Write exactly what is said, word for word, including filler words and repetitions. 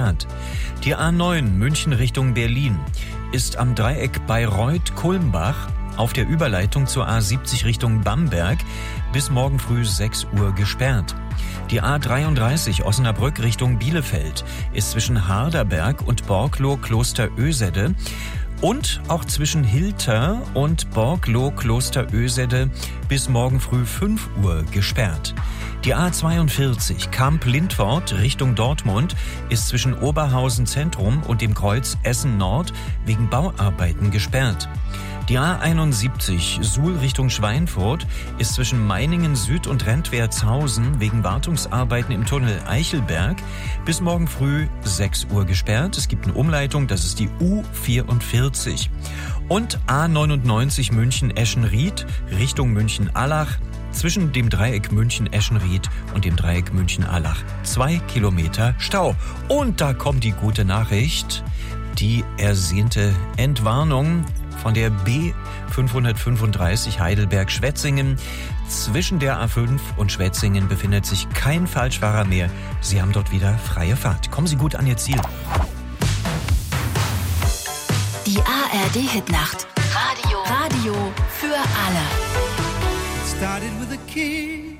gesperrt. Die A neun München Richtung Berlin ist am Dreieck Bayreuth-Kulmbach auf der Überleitung zur A siebzig Richtung Bamberg bis morgen früh sechs Uhr gesperrt. Die A dreiunddreißig Osnabrück Richtung Bielefeld ist zwischen Harderberg und Borglow-Klosterösede und auch zwischen Hilter und Borglow-Klosterösede bis morgen früh fünf Uhr gesperrt. Die A zweiundvierzig Kamp-Lindfort Richtung Dortmund ist zwischen Oberhausen Zentrum und dem Kreuz Essen Nord wegen Bauarbeiten gesperrt. Die A einundsiebzig Suhl Richtung Schweinfurt ist zwischen Meiningen Süd und Rentwertshausen wegen Wartungsarbeiten im Tunnel Eichelberg bis morgen früh sechs Uhr gesperrt. Es gibt eine Umleitung, das ist die U vierundvierzig. Und A neunundneunzig München-Eschenried Richtung München-Allach zwischen dem Dreieck München-Eschenried und dem Dreieck München-Allach. Zwei Kilometer Stau. Und da kommt die gute Nachricht, die ersehnte Entwarnung von der B fünfhundertfünfunddreißig Heidelberg-Schwetzingen. Zwischen der A fünf und Schwetzingen befindet sich kein Falschfahrer mehr. Sie haben dort wieder freie Fahrt. Kommen Sie gut an Ihr Ziel. Die A R D-Hitnacht. Radio. Radio für alle. It started with a kiss.